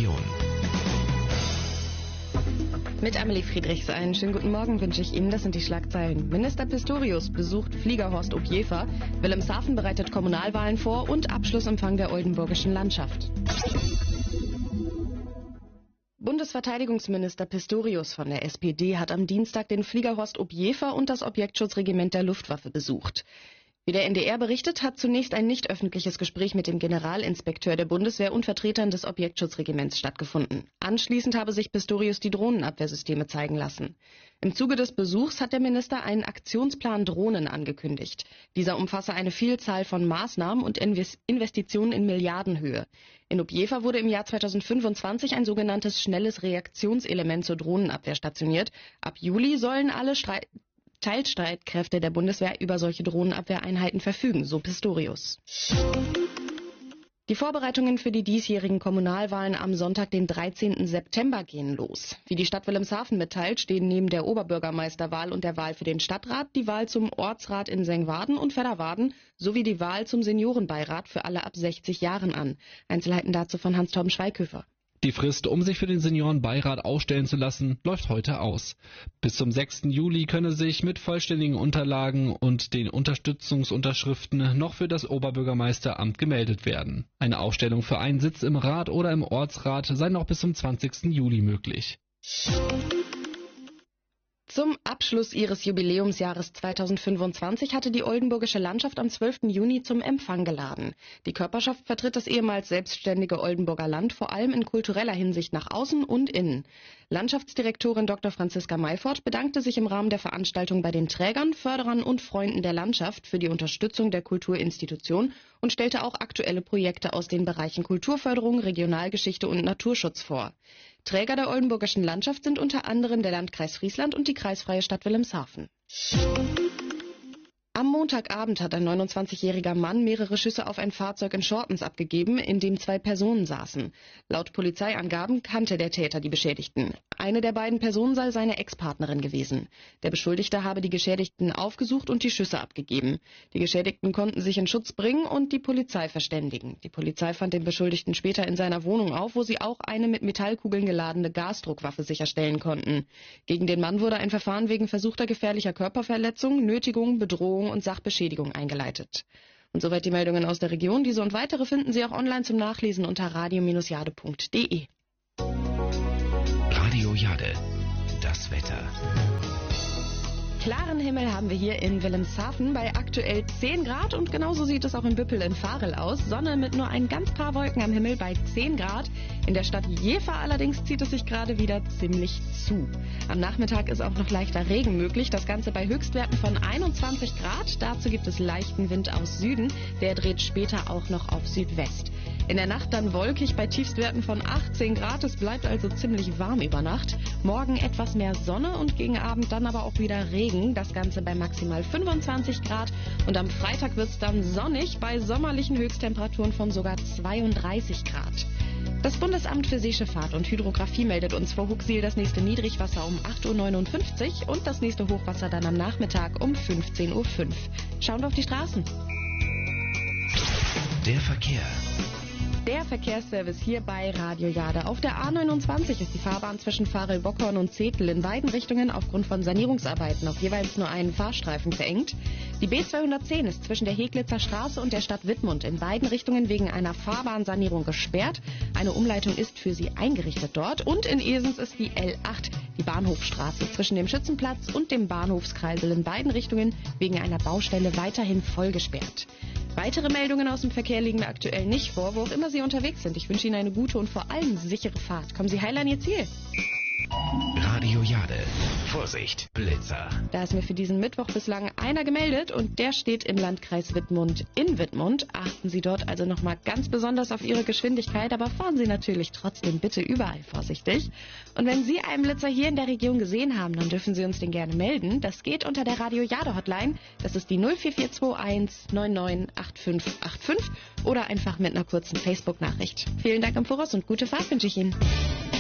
Region. Mit Amelie Friedrichs einen schönen guten Morgen wünsche ich Ihnen. Das sind die Schlagzeilen. Minister Pistorius besucht Flieger Horst Opjefer, Wilhelmshaven bereitet Kommunalwahlen vor und Abschlussempfang der oldenburgischen Landschaft. Bundesverteidigungsminister Pistorius von der SPD hat am Dienstag den Flieger Horst Opjefer und das Objektschutzregiment der Luftwaffe besucht. Wie der NDR berichtet, hat zunächst ein nicht öffentliches Gespräch mit dem Generalinspekteur der Bundeswehr und Vertretern des Objektschutzregiments stattgefunden. Anschließend habe sich Pistorius die Drohnenabwehrsysteme zeigen lassen. Im Zuge des Besuchs hat der Minister einen Aktionsplan Drohnen angekündigt. Dieser umfasse eine Vielzahl von Maßnahmen und Investitionen in Milliardenhöhe. In Opjefer wurde im Jahr 2025 ein sogenanntes schnelles Reaktionselement zur Drohnenabwehr stationiert. Ab Juli sollen alle Teilstreitkräfte der Bundeswehr über solche Drohnenabwehreinheiten verfügen, so Pistorius. Die Vorbereitungen für die diesjährigen Kommunalwahlen am Sonntag, den 13. September, gehen los. Wie die Stadt Wilhelmshaven mitteilt, stehen neben der Oberbürgermeisterwahl und der Wahl für den Stadtrat die Wahl zum Ortsrat in Sengwarden und Vedderwarden sowie die Wahl zum Seniorenbeirat für alle ab 60 Jahren an. Einzelheiten dazu von Hans-Torben Schweighöfer. Die Frist, um sich für den Seniorenbeirat aufstellen zu lassen, läuft heute aus. Bis zum 6. Juli könne sich mit vollständigen Unterlagen und den Unterstützungsunterschriften noch für das Oberbürgermeisteramt gemeldet werden. Eine Aufstellung für einen Sitz im Rat oder im Ortsrat sei noch bis zum 20. Juli möglich. Zum Abschluss ihres Jubiläumsjahres 2025 hatte die oldenburgische Landschaft am 12. Juni zum Empfang geladen. Die Körperschaft vertritt das ehemals selbstständige Oldenburger Land vor allem in kultureller Hinsicht nach außen und innen. Landschaftsdirektorin Dr. Franziska Mayfort bedankte sich im Rahmen der Veranstaltung bei den Trägern, Förderern und Freunden der Landschaft für die Unterstützung der Kulturinstitution und stellte auch aktuelle Projekte aus den Bereichen Kulturförderung, Regionalgeschichte und Naturschutz vor. Träger der oldenburgischen Landschaft sind unter anderem der Landkreis Friesland und die kreisfreie Stadt Wilhelmshaven. Am Montagabend hat ein 29-jähriger Mann mehrere Schüsse auf ein Fahrzeug in Schortens abgegeben, in dem 2 Personen saßen. Laut Polizeiangaben kannte der Täter die Beschädigten. Eine der beiden Personen sei seine Ex-Partnerin gewesen. Der Beschuldigte habe die Geschädigten aufgesucht und die Schüsse abgegeben. Die Geschädigten konnten sich in Schutz bringen und die Polizei verständigen. Die Polizei fand den Beschuldigten später in seiner Wohnung auf, wo sie auch eine mit Metallkugeln geladene Gasdruckwaffe sicherstellen konnten. Gegen den Mann wurde ein Verfahren wegen versuchter gefährlicher Körperverletzung, Nötigung, Bedrohung und Sachbeschädigung eingeleitet. Und soweit die Meldungen aus der Region. Diese und weitere finden Sie auch online zum Nachlesen unter radio-jade.de. Radio Jade, das Wetter. Klaren Himmel haben wir hier in Wilhelmshaven bei aktuell 10 Grad und genauso sieht es auch in Büppel in Varel aus. Sonne mit nur ein ganz paar Wolken am Himmel bei 10 Grad. In der Stadt Jever allerdings zieht es sich gerade wieder ziemlich zu. Am Nachmittag ist auch noch leichter Regen möglich, das Ganze bei Höchstwerten von 21 Grad. Dazu gibt es leichten Wind aus Süden, der dreht später auch noch auf Südwest. In der Nacht dann wolkig bei Tiefstwerten von 18 Grad. Es bleibt also ziemlich warm über Nacht. Morgen etwas mehr Sonne und gegen Abend dann aber auch wieder Regen. Das Ganze bei maximal 25 Grad. Und am Freitag wird es dann sonnig bei sommerlichen Höchsttemperaturen von sogar 32 Grad. Das Bundesamt für Seeschifffahrt und Hydrographie meldet uns vor Huxil das nächste Niedrigwasser um 8.59 Uhr und das nächste Hochwasser dann am Nachmittag um 15.05 Uhr. Schauen wir auf die Straßen. Der Verkehr. Der Verkehrsservice hier bei Radio Jade. Auf der A29 ist die Fahrbahn zwischen Varel-Bockhorn und Zetel in beiden Richtungen aufgrund von Sanierungsarbeiten auf jeweils nur einen Fahrstreifen verengt. Die B210 ist zwischen der Heglitzer Straße und der Stadt Wittmund in beiden Richtungen wegen einer Fahrbahnsanierung gesperrt. Eine Umleitung ist für sie eingerichtet dort. Und in Esens ist die L8, die Bahnhofstraße, zwischen dem Schützenplatz und dem Bahnhofskreisel in beiden Richtungen wegen einer Baustelle weiterhin voll gesperrt. Weitere Meldungen aus dem Verkehr liegen mir aktuell nicht vor, wo auch immer Sie unterwegs sind. Ich wünsche Ihnen eine gute und vor allem sichere Fahrt. Kommen Sie heil an Ihr Ziel. Radio Jade. Vorsicht, Blitzer. Da ist mir für diesen Mittwoch bislang einer gemeldet und der steht im Landkreis Wittmund in Wittmund. Achten Sie dort also nochmal ganz besonders auf Ihre Geschwindigkeit, aber fahren Sie natürlich trotzdem bitte überall vorsichtig. Und wenn Sie einen Blitzer hier in der Region gesehen haben, dann dürfen Sie uns den gerne melden. Das geht unter der Radio Jade Hotline. Das ist die 04421 998585 oder einfach mit einer kurzen Facebook-Nachricht. Vielen Dank im Voraus und gute Fahrt wünsche ich Ihnen.